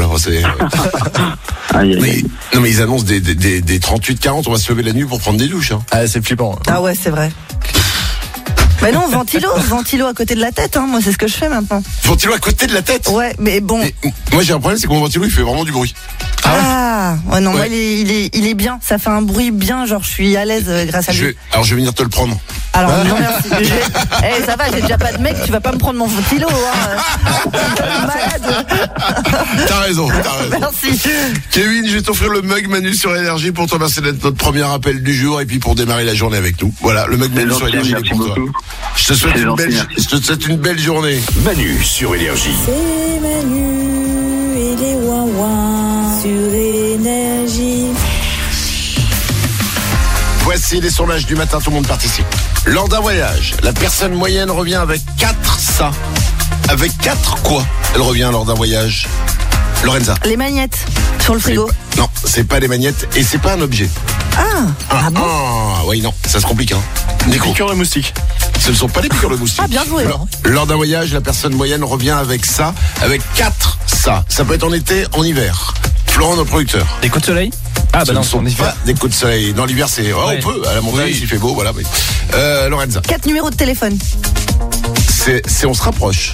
Non mais ils annoncent des 38-40, on va se lever la nuit pour prendre des douches. Hein. Ah, c'est flippant. Ah ouais, c'est vrai. Mais non, ventilo à côté de la tête, hein. Moi c'est ce que je fais maintenant. Ventilo à côté de la tête? Ouais, mais bon. Moi j'ai un problème, c'est que mon ventilo il fait vraiment du bruit. Ouais, non, Ouais. moi il est bien, ça fait un bruit bien, genre je suis à l'aise grâce à lui. Alors je vais venir te le prendre. Alors non merci. Ça va, j'ai déjà pas de mec, tu vas pas me prendre mon ventilo, hein. Malade. T'as raison. Merci. Kevin, je vais t'offrir le mug Manu sur Énergie pour te remercier d'être notre premier appel du jour et puis pour démarrer la journée avec nous. Voilà, le mug Manu sur Énergie est pour toi. Je te souhaite une belle journée. Manu sur Énergie. C'est Manu et les ouin-ouin sur Énergie. Voici les sondages du matin, tout le monde participe. Lors d'un voyage, la personne moyenne revient avec 4 ça. Avec 4 quoi elle revient lors d'un voyage? Lorenza. Les magnettes sur le frigo. Non, c'est pas les magnettes et c'est pas un objet. Oui, non, ça se complique. Hein. Des piqûres de moustiques. Ce ne sont pas des piqûres de moustiques. Ah, bien joué. Lors d'un voyage, la personne moyenne revient avec ça, avec 4 ça. Ça peut être en été, en hiver. Florent, notre producteur. Des coups de soleil? Ah bah non, ce ne sont pas des coups de soleil. Dans l'hiver, c'est... Oh, Ouais. on peut, à la montagne, s'il fait beau, voilà. Mais... Lorenza. 4 numéros de téléphone. On se rapproche.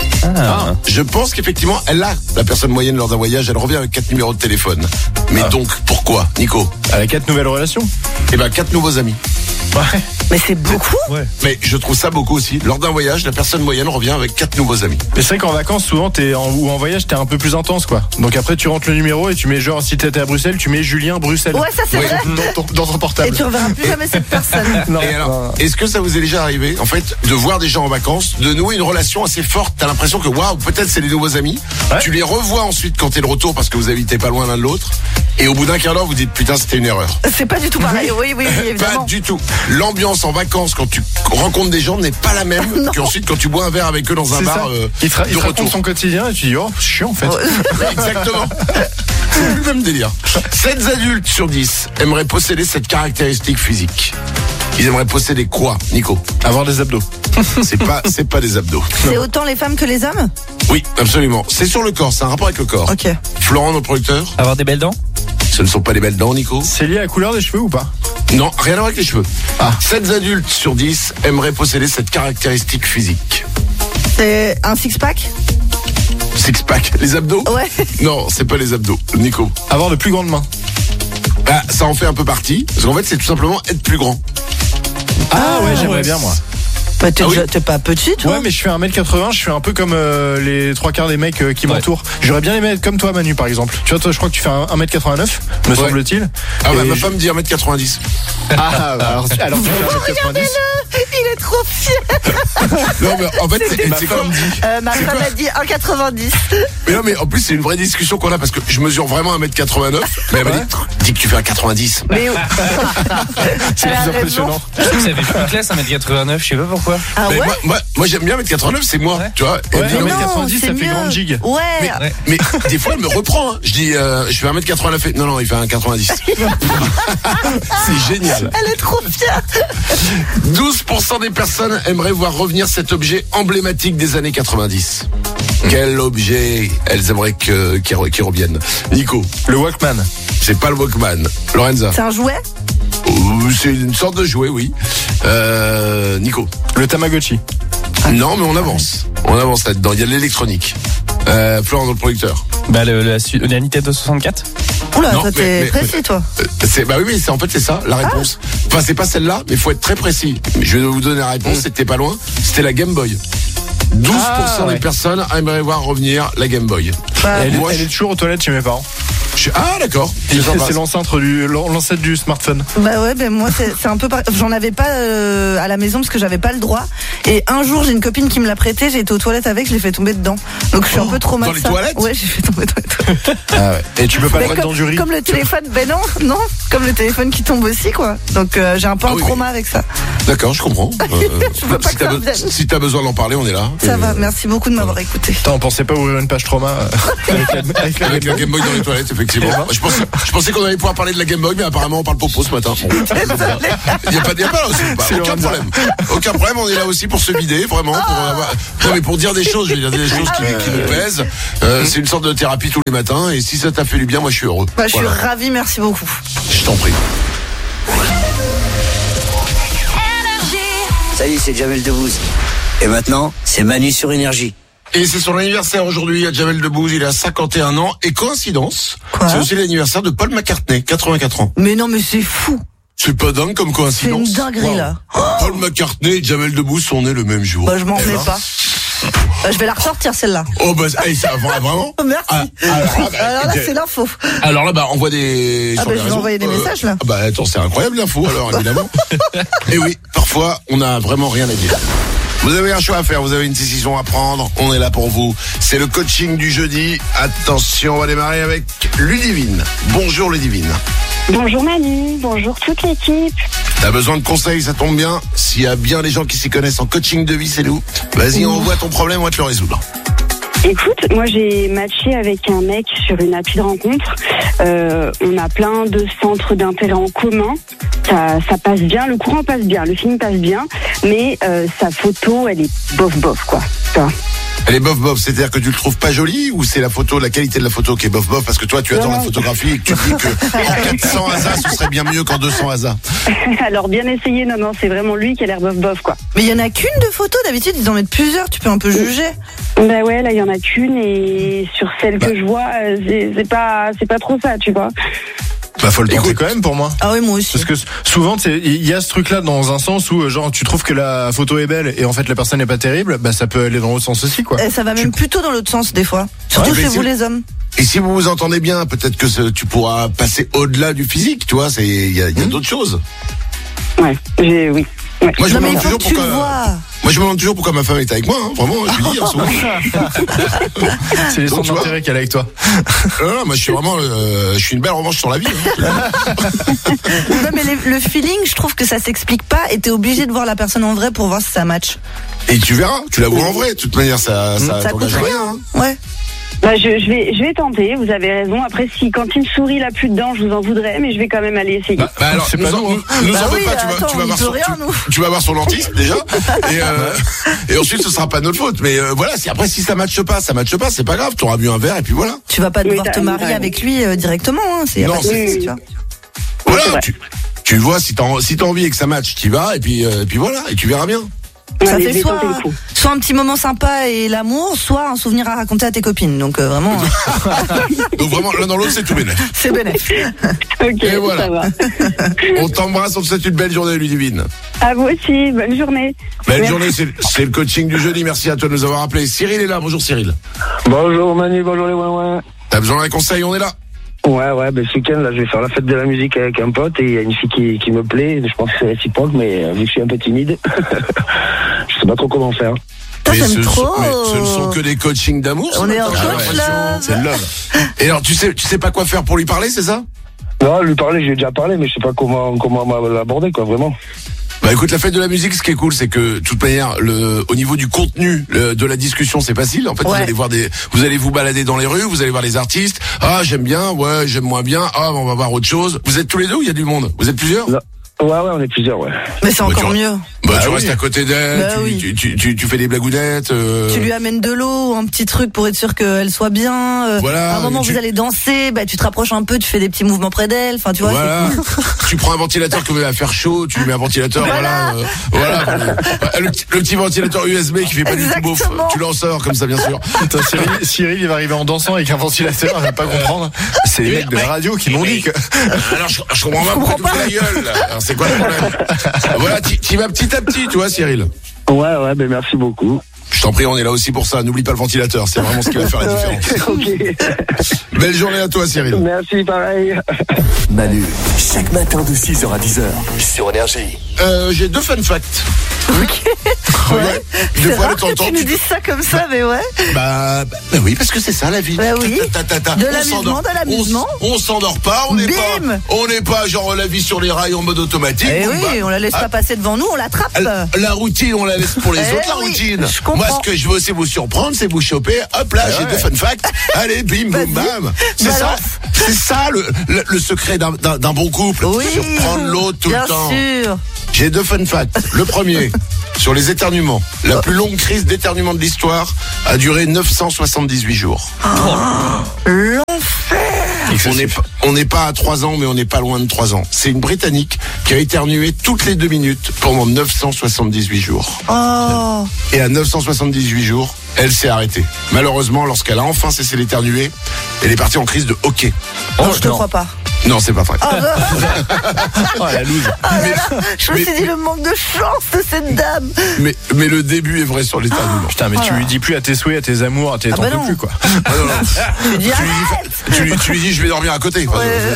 Je pense qu'effectivement, la personne moyenne lors d'un voyage, elle revient avec 4 numéros de téléphone. Mais donc, pourquoi, Nico? Elle a 4 nouvelles relations. 4 nouveaux amis. Ouais. Mais c'est beaucoup. Ouais. Mais je trouve ça beaucoup aussi. Lors d'un voyage, la personne moyenne revient avec 4 nouveaux amis. Mais c'est vrai qu'en vacances, souvent, ou en voyage, t'es un peu plus intense, quoi. Donc après, tu rentres le numéro et tu mets genre, si t'étais à Bruxelles, tu mets Julien Bruxelles. Ouais, ça c'est vrai. Dans ton portable. Et tu reverras plus jamais cette personne. Non, Et alors, est-ce que ça vous est déjà arrivé, en fait, de voir des gens en vacances, de nouer une relation assez forte? T'as l'impression que, waouh, peut-être c'est des nouveaux amis. Ouais. Tu les revois ensuite quand t'es de retour parce que vous habitez pas loin l'un de l'autre. Et au bout d'un quart d'heure, vous dites, putain, c'était une erreur. C'est pas du tout pareil. Oui, évidemment. Pas du tout. L'ambiance en vacances, quand tu rencontres des gens, n'est pas la même qu'ensuite quand tu bois un verre avec eux dans un C'est bar ça. Il te de raconte retour. son quotidien et tu dis, oh, chiant en fait. Exactement. C'est le même délire. 7 adultes sur 10 aimeraient posséder cette caractéristique physique. Ils aimeraient posséder quoi, Nico? Avoir des abdos. C'est pas des abdos. C'est autant les femmes que les hommes? Oui, absolument. C'est sur le corps, c'est un rapport avec le corps. Ok. Florent, notre producteur. Avoir des belles dents? Ce ne sont pas les belles dents, Nico. C'est lié à la couleur des cheveux ou pas? Non, rien à voir avec les cheveux. 7 adultes sur 10 aimeraient posséder cette caractéristique physique. C'est un six-pack? Six-pack, les abdos? Ouais. Non, c'est pas les abdos. Nico. Avoir de plus grandes mains. Ça en fait un peu partie. Parce qu'en fait, c'est tout simplement être plus grand. Ah ouais, j'aimerais bien moi. Bah, t'es pas petit, toi? Ouais, mais je fais 1m80, je suis un peu comme les 3/4 des mecs qui m'entourent. J'aurais bien aimé être comme toi, Manu, par exemple. Tu vois, toi, je crois que tu fais 1m89, me semble-t-il. Ah bah, Et ma femme dit 1m90. Ah, bah, alors tu fais 1m90. Il est trop fier. Non, mais en fait, Ma c'est femme comme dit. Ma femme a dit 1,90. Mais non, mais en plus, c'est une vraie discussion qu'on a parce que je mesure vraiment 1m89. Mais elle m'a dit, dis que tu fais 1,90. Mais C'est Elle a plus raison. impressionnant. Je trouve que ça fait plus classe 1m89, je sais pas pourquoi. ah Mais ouais? moi, j'aime bien 1m89, c'est moi, tu vois. Et Ouais, puis, Mais 1m90, ça c'est fait mieux. grande gigue. Ouais. mais des fois, elle me reprend. Hein. Je dis, je fais 1m89. Non, il fait 1,90. C'est génial. Elle est trop fière. 12% des personnes aimeraient voir revenir cet objet emblématique des années 90. Quel objet elles aimeraient qu'il revienne? Nico. Le Walkman. C'est pas le Walkman. Lorenza. C'est un jouet? C'est une sorte de jouet, oui. Nico. Le Tamagotchi. Non, mais on avance. On avance là-dedans. Il y a de l'électronique. Florent, notre producteur. Bah, la Nintendo 64? Oula, Non, toi t'es précis, toi. Bah oui, en fait c'est ça la réponse. Enfin c'est pas celle-là, mais faut être très précis. Je vais vous donner la réponse. C'était pas loin. C'était la Game Boy. 12% des personnes aimeraient voir revenir la Game Boy. Bah, Elle moi, est toujours aux toilettes chez mes parents. Ah d'accord. Et C'est sympa. c'est l'ancêtre du smartphone. Bah ouais, ben moi c'est un peu pareil. J'en avais pas à la maison parce que j'avais pas le droit. Et un jour j'ai une copine qui me l'a prêté, j'ai été aux toilettes avec, je l'ai fait tomber dedans. Donc je suis un peu traumatisée. dans les toilettes? Ouais, j'ai fait tomber dans les toilettes. Ah ouais. Et tu peux pas le Mais mettre dans du riz. comme le téléphone, ben non, comme le téléphone qui tombe aussi quoi. Donc j'ai un peu un oui, trauma avec ça. D'accord, je comprends. veux pas que ça revienne. Si t'as besoin d'en parler, on est là. Ça va, merci beaucoup de m'avoir écouté. Attends, on pensait pas ouvrir une page trauma Avec la Game Boy dans les toilettes, effectivement. Je pensais qu'on allait pouvoir parler de la Game Boy, mais apparemment on parle popo ce matin. Il n'y a pas là aussi. Aucun problème. Aucun problème, on est là aussi pour se vider, vraiment. Non, mais pour dire des choses, je veux dire des choses qui nous pèsent. C'est une sorte de thérapie tous les matins, et si ça t'a fait du bien, moi je suis heureux. Je suis ravie, merci beaucoup. Je t'en prie. Salut, c'est Jamel Debbouze. Et maintenant, c'est Manu sur Énergie. Et c'est son anniversaire aujourd'hui à Jamel Debbouze, il a 51 ans. Et coïncidence, c'est aussi l'anniversaire de Paul McCartney, 84 ans. Mais non, mais c'est fou. C'est pas dingue comme coïncidence. C'est une dinguerie là. Paul McCartney et Jamel Debbouze sont nés le même jour. Je m'en remets pas. Je vais la ressortir celle-là. Oh ça va vraiment. Merci. Alors là, c'est l'info. Alors là, envoie des. Je vais envoyer des messages là. Attends, c'est incroyable l'info alors évidemment. Et oui, parfois on n'a vraiment rien à dire. Vous avez un choix à faire, vous avez une décision à prendre, on est là pour vous. C'est le coaching du jeudi. Attention, on va démarrer avec Ludivine. Bonjour Ludivine. Bonjour Manu, bonjour toute l'équipe. T'as besoin de conseils, ça tombe bien. S'il y a bien des gens qui s'y connaissent en coaching de vie, c'est nous. Vas-y, envoie ton problème, on va te le résoudre. Écoute, moi j'ai matché avec un mec sur une appli de rencontre. On a plein de centres d'intérêt en commun. Ça passe bien, le courant passe bien, le film passe bien, mais sa photo, elle est bof quoi. Elle est bof, c'est-à-dire que tu le trouves pas jolie ou c'est la qualité de la photo qui est bof parce que toi tu adores la photographie et que tu dis que en 400 ASA ce serait bien mieux qu'en 200 ASA. Alors bien essayé, non, c'est vraiment lui qui a l'air bof quoi. Mais il y en a qu'une de photo, d'habitude ils en mettent plusieurs, tu peux un peu juger. Bah ouais, là il y en a qu'une et sur celle que je vois, c'est pas trop ça, tu vois. Faut le tenter quand même pour moi. Ah oui, moi aussi. Parce que souvent, il y a ce truc-là dans un sens où, genre, tu trouves que la photo est belle et en fait la personne n'est pas terrible, ça peut aller dans l'autre sens aussi, quoi. Et ça va même plutôt dans l'autre sens, des fois. Surtout chez vous, les hommes. Et si vous vous entendez bien, peut-être que tu pourras passer au-delà du physique, tu vois, il y a d'autres choses. Ouais, oui. Ouais. Moi, je me demande toujours pourquoi ma femme est avec moi, hein, vraiment, je lui dis en ce moment. C'est les centres d'intérêt qu'elle a avec toi. Non, moi je suis une belle revanche sur la vie. Hein. Non, mais le feeling, je trouve que ça s'explique pas et t'es obligé de voir la personne en vrai pour voir si ça match. Et tu verras, tu la vois en vrai, de toute manière, ça t'engage rien. Hein. Ouais. Je vais tenter, vous avez raison. Après, si quand il me sourit là plus dedans, je vous en voudrais, mais je vais quand même aller essayer. Alors, c'est pas nous. Tu vas voir son dentiste déjà, et ensuite ce sera pas notre faute. Mais voilà, si ça matche pas, c'est pas grave. T'auras bu un verre et puis voilà. Tu vas pas devoir te marier avec lui directement, hein. Tu vois. Voilà, tu vois si t'as envie et que ça matche, t'y vas et puis voilà, et tu verras bien. Ça fait soit un petit moment sympa et l'amour, soit un souvenir à raconter à tes copines. Donc vraiment. Donc vraiment, l'un dans l'autre, c'est tout bénef. C'est bénef. Ok, et voilà. Ça va. On t'embrasse, on te souhaite une belle journée, Ludivine. À vous aussi, bonne journée. Belle journée, c'est le coaching du jeudi. Merci à toi de nous avoir appelés. Cyril est là. Bonjour Cyril. Bonjour Manu, bonjour les ouin-ouin. T'as besoin d'un conseil, on est là. Ouais, ce week-end, là, je vais faire la fête de la musique avec un pote et il y a une fille qui me plaît. Je pense que c'est récipiente, mais vu que je suis un peu timide, je sais pas trop comment faire. Mais ce ne sont que des coachings d'amour. On est en coach là. C'est le love. Et alors, tu sais pas quoi faire pour lui parler, c'est ça? Non, lui parler, j'ai déjà parlé, mais je sais pas comment l'aborder, quoi, vraiment. Écoute, la fête de la musique, ce qui est cool, c'est que, de toute manière, au niveau du contenu de la discussion, c'est facile. En fait, vous allez vous balader dans les rues, vous allez voir les artistes. Ah, j'aime bien, ouais, j'aime moins bien. Ah, on va voir autre chose. Vous êtes tous les deux ou il y a du monde? Vous êtes plusieurs? Non. Ouais, on est plusieurs, ouais. Mais c'est encore mieux. Tu restes à côté d'elle, tu fais des blagounettes. Tu lui amènes de l'eau, un petit truc pour être sûr qu'elle soit bien. Voilà. À un moment où vous allez danser, tu te rapproches un peu, tu fais des petits mouvements près d'elle. Enfin, tu vois. Voilà. Tu prends un ventilateur comme il va faire chaud, tu lui mets un ventilateur, voilà. Le petit ventilateur USB qui fait pas du tout beauf. Tu l'en sors comme ça, bien sûr. Attends, Cyril, il va arriver en dansant avec un ventilateur, il va pas comprendre. C'est les mecs de la radio qui m'ont dit que. Alors, je comprends pas la gueule. Alors, c'est quoi le problème? Voilà, tu vas petit à petit, tu vois, Cyril. Ouais, merci beaucoup. Je t'en prie, on est là aussi pour ça. N'oublie pas le ventilateur, c'est vraiment ce qui va faire la différence. Okay. Belle journée à toi, Cyril. Merci, pareil. Manu, chaque matin de 6h à 10h sur Énergie. J'ai 2 fun facts. Ok. Ouais. C'est rare que tu nous dises ça comme ça, mais ouais. Bah oui, parce que c'est ça la vie. Bah oui. De l'amusement. On s'endort pas, on n'est pas genre la vie sur les rails en mode automatique. Eh oui, on la laisse pas passer devant nous, on l'attrape. La routine, on la laisse pour les autres, la routine. Je comprends. Moi, ce que je veux aussi vous surprendre, c'est vous choper. Hop là, j'ai 2 fun facts. Allez, bim, boum, bam. C'est ça le secret d'un bon couple. Oui, surprendre l'autre tout le temps. Bien sûr. J'ai 2 fun facts. Le premier, sur les éternuements. La plus longue crise d'éternuement de l'histoire a duré 978 jours. L'enfer. On n'est pas à 3 ans, mais on n'est pas loin de 3 ans. C'est une Britannique qui a éternué toutes les 2 minutes pendant 978 jours. Oh. Et à 978 jours, elle s'est arrêtée. Malheureusement, lorsqu'elle a enfin cessé d'éternuer, elle est partie en crise de hoquet. Oh, je te crois pas. Non, c'est pas vrai. Oh, la loose. Je me suis dit le manque de chance de cette dame. Mais le début est vrai sur l'éternuement. Putain, mais tu lui dis plus à tes souhaits, à tes amours, à tes t'en peux plus, quoi. Ah, non. Tu dis Tu lui dis, je vais dormir à côté.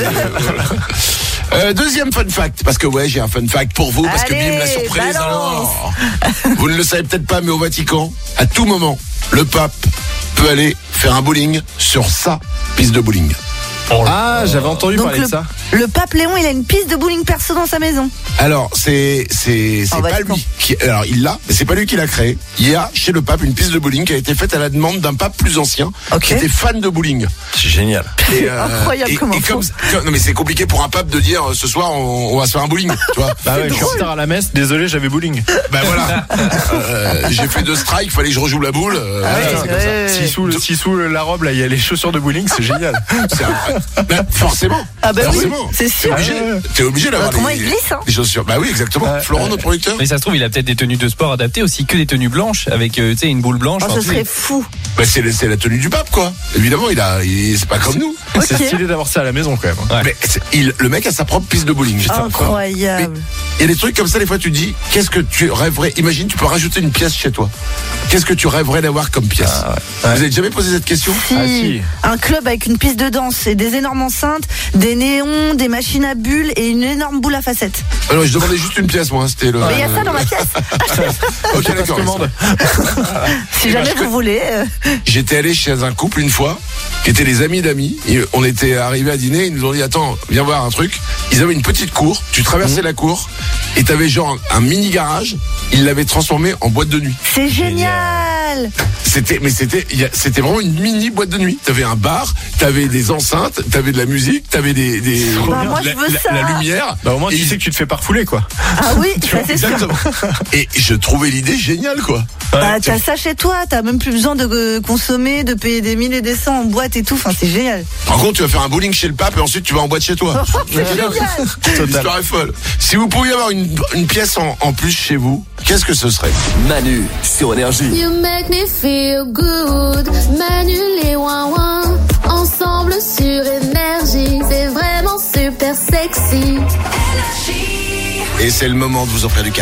Deuxième fun fact, parce que j'ai un fun fact pour vous, parce que bim, la surprise. Alors, vous ne le savez peut-être pas, mais au Vatican, à tout moment, le pape peut aller faire un bowling sur sa piste de bowling. Ah, j'avais entendu parler de ça. Le pape Léon, il a une piste de bowling perso dans sa maison. Alors, c'est pas lui qui, alors il l'a, mais c'est pas lui qui l'a créé. Il y a chez le pape une piste de bowling qui a été faite à la demande d'un pape plus ancien, qui était fan de bowling. C'est génial. Incroyable non mais c'est compliqué pour un pape de dire ce soir on va se faire un bowling, tu vois. Bah ouais, je suis en retard à la messe, désolé, j'avais bowling. Bah voilà. J'ai fait 2 strikes, fallait que je rejoue la boule. Si sous la robe là, il y a les chaussures de bowling, c'est génial. Forcément. Ah bah forcément. oui, c'est sûr. T'es obligé d'avoir comment il glisse, hein. les chaussures. Bah oui, exactement. Florent, notre producteur. Mais ça se trouve, il a peut-être des tenues de sport adaptées aussi, que des tenues blanches avec tu sais une boule blanche. Oh, ce serait fou. Bah c'est la tenue du pape, quoi. Évidemment, c'est pas comme nous. C'est stylé d'avoir ça à la maison quand même. Mais le mec a sa propre piste de bowling. Incroyable. Il y a des trucs comme ça, des fois tu dis, qu'est-ce que tu rêverais? Imagine, tu peux rajouter une pièce chez toi. Qu'est-ce que tu rêverais d'avoir comme pièce? Vous avez jamais posé cette question? Si. Un club avec une piste de danse et des énormes enceintes, des néons, des machines à bulles et une énorme boule à facettes. Alors, je demandais juste une pièce, moi. C'était le. Mais il y a ça dans ma pièce. Ok, d'accord. Si jamais vous voulez. J'étais allé chez un couple une fois, qui étaient des amis d'amis. On était arrivés à dîner, ils nous ont dit, attends, viens voir un truc. Ils avaient une petite cour, tu traversais la cour, et t'avais genre un mini garage, ils l'avaient transformé en boîte de nuit. C'est génial. C'était vraiment une mini boîte de nuit. T'avais un bar, t'avais des enceintes, t'avais de la musique, t'avais moi, je veux ça. la lumière. Bah au moins tu sais que tu te fais pas refouler, quoi. Ah oui, c'est sûr. Et je trouvais l'idée géniale, quoi. Bah, t'as ça chez toi, t'as même plus besoin de consommer, de payer des 1000 et des 100 en boîte et tout, enfin c'est génial. Par contre, tu vas faire un bowling chez le pape et ensuite tu vas en boîte chez toi. C'est génial. L'histoire est folle. Si vous pouviez avoir une pièce en plus chez vous, qu'est-ce que ce serait? Manu sur Énergie. You make me feel good. Manu les ouin-ouin. Ensemble sur Énergie. C'est vraiment super sexy. Et c'est le moment de vous offrir du